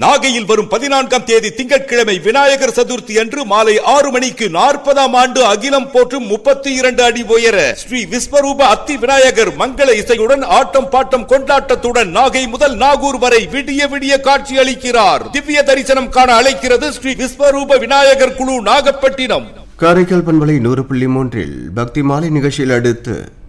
நாகையில் வரும் 14ஆம் தேதி திங்கட்கிழமை விநாயகர் சதுர்த்தி அன்று மாலை 6 மணிக்கு 40ஆம் ஆண்டு அகிலம் போற்றும் 32 அடி உயர ஸ்ரீ விஸ்வரூப அத்தி விநாயகர் மங்கள இசையுடன் ஆட்டம் பாட்டம் கொண்டாட்டத்துடன் நாகை முதல் நாகூர் வரை விடிய விடிய காட்சி அளிக்கிறார். திவ்ய தரிசனம் காண அழைக்கிறது ஸ்ரீ விஸ்வரூப விநாயகர் குழு நாகப்பட்டினம். காரைக்கால் பண்பலை 100.3 பக்தி மாலை நிகழ்ச்சியில் அடுத்து